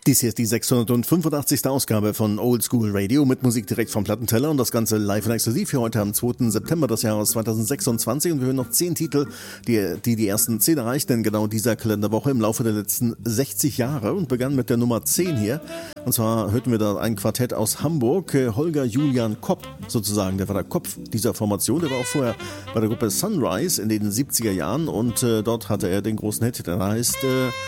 Dies hier ist die 685. Ausgabe von Old School Radio mit Musik direkt vom Plattenteller und das Ganze live und exklusiv für heute am 2. September des Jahres 2026 und wir hören noch 10 Titel, die ersten 10 erreichten in genau dieser Kalenderwoche im Laufe der letzten 60 Jahre und begann mit der Nummer 10 hier. Und zwar hörten wir da ein Quartett aus Hamburg, Holger Julian Kopp sozusagen, der war der Kopf dieser Formation, der war auch vorher bei der Gruppe Sunrise in den 70er Jahren und dort hatte er den großen Hit, der heißt...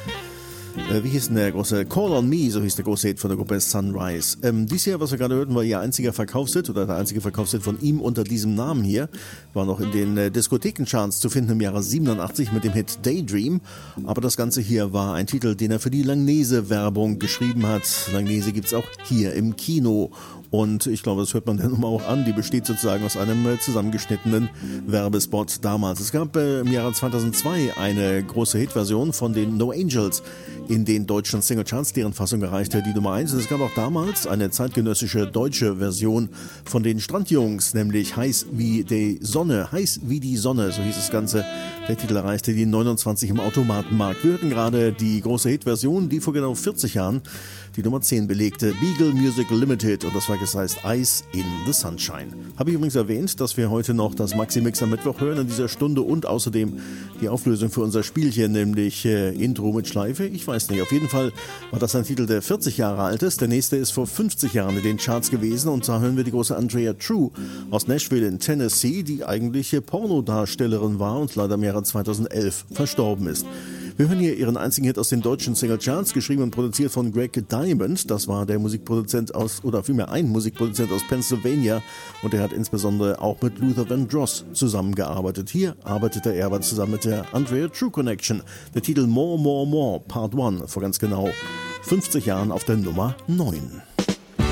wie hieß denn der große Call on Me, so hieß der große Hit von der Gruppe Sunrise. Dies hier, was wir gerade hörten, war ihr einziger Verkaufshit oder der einzige Verkaufshit von ihm unter diesem Namen hier. War noch in den Diskothekencharts zu finden im Jahre 87 mit dem Hit Daydream. Aber das Ganze hier war ein Titel, den er für die Langnese-Werbung geschrieben hat. Langnese gibt's auch hier im Kino. Und ich glaube, das hört man der Nummer auch an. Die besteht sozusagen aus einem zusammengeschnittenen Werbespot damals. Es gab im Jahre 2002 eine große Hitversion von den No Angels in den deutschen Singlecharts. Deren Fassung erreichte die Nummer 1. Und es gab auch damals eine zeitgenössische deutsche Version von den Strandjungs, nämlich Heiß wie die Sonne. Heiß wie die Sonne, so hieß das Ganze. Der Titel erreichte die 29 im Automatenmarkt. Wir hörten gerade die große Hitversion, die vor genau 40 Jahren die Nummer 10 belegte, Beagle Music Limited, und das heißt Ice in the Sunshine. Habe ich übrigens erwähnt, dass wir heute noch das Maxi-Mix am Mittwoch hören in dieser Stunde und außerdem die Auflösung für unser Spielchen, nämlich Intro mit Schleife. Ich weiß nicht, auf jeden Fall war das ein Titel, der 40 Jahre alt ist. Der nächste ist vor 50 Jahren in den Charts gewesen und da hören wir die große Andrea True aus Nashville in Tennessee, die eigentliche Pornodarstellerin war und leider im Jahre 2011 verstorben ist. Wir hören hier ihren einzigen Hit aus den deutschen Singlecharts, geschrieben und produziert von Greg Diamond. Das war der Musikproduzent ein Musikproduzent aus Pennsylvania und er hat insbesondere auch mit Luther Vandross zusammengearbeitet. Hier arbeitete er aber zusammen mit der Andrea True Connection. Der Titel More, More, More, Part 1 vor ganz genau 50 Jahren auf der Nummer 9.